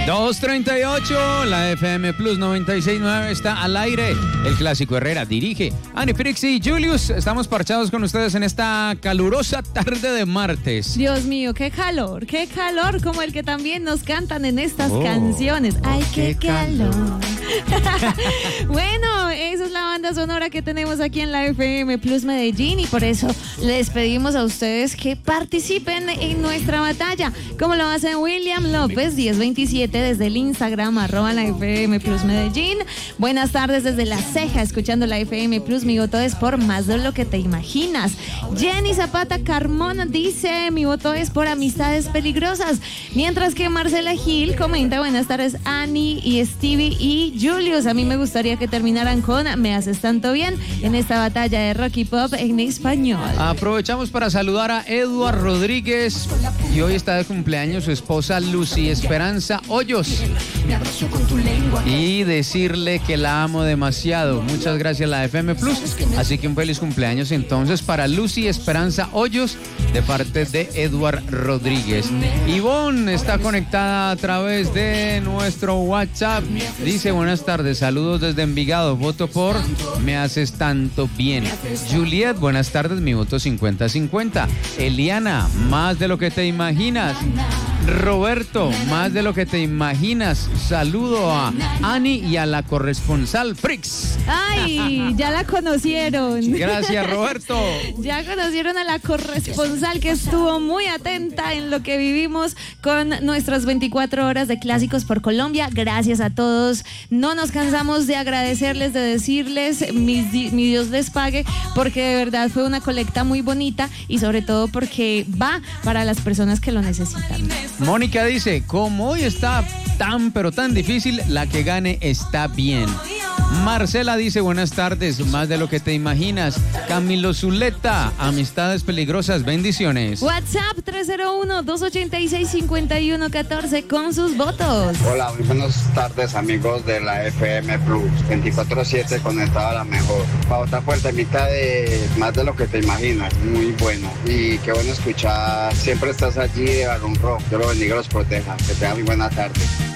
2:38, la FM Plus 96.9 está al aire. El Clásico Herrera dirige Ani Prix y Julius. Estamos parchados con ustedes en esta calurosa tarde de martes. Dios mío, qué calor como el que también nos cantan en estas canciones. ¡Ay, qué calor! Bueno, esa es la banda sonora que tenemos aquí en la FM Plus Medellín y por eso les pedimos a ustedes que participen en nuestra batalla, como lo hace William López 1027 desde el Instagram @la FM Plus Medellín. Buenas tardes desde La Ceja, escuchando la FM Plus. Mi voto es por Más de lo que te imaginas. Jenny Zapata Carmona dice: mi voto es por Amistades Peligrosas. Mientras que Marcela Gil comenta: buenas tardes Ani y Stevie y Julius. A mí me gustaría que terminaran con Me haces tanto bien en esta batalla de rock y pop en español. Aprovechamos para saludar a Eduard Rodríguez y hoy está de cumpleaños su esposa Lucy Esperanza Hoyos y decirle que la amo demasiado. Muchas gracias la FM Plus, así que un feliz cumpleaños entonces para Lucy Esperanza Hoyos de parte de Eduard Rodríguez. Ivonne está conectada a través de nuestro WhatsApp, dice: buenas tardes, saludos desde Envigado, voto por Me haces tanto bien. Juliet, buenas tardes, mi voto 50-50. Eliana, Más de lo que te imaginas. Roberto, Más de lo que te imaginas. Saludo a Ani y a la corresponsal Prix. Ay, ya la conocieron. Gracias, Roberto. Ya conocieron a la corresponsal que estuvo muy atenta en lo que vivimos con nuestras 24 horas de clásicos por Colombia. Gracias a todos. No nos cansamos de agradecerles, de decirles mi Dios les pague, porque de verdad fue una colecta muy bonita y sobre todo porque va para las personas que lo necesitan. Mónica dice: como hoy está pero tan difícil, la que gane está bien. Marcela dice: buenas tardes, Más de lo que te imaginas. Camilo Zuleta, Amistades Peligrosas, bendiciones. WhatsApp 301-286-5114 con sus votos. Hola, muy buenas tardes amigos de la FM Plus 24/7 conectado a la mejor. Para votar por mitad de Más de lo que te imaginas, muy bueno. Y qué bueno escuchar, siempre estás allí de Balón Rock. Dios los bendiga y los proteja. Que tengan muy buena tarde.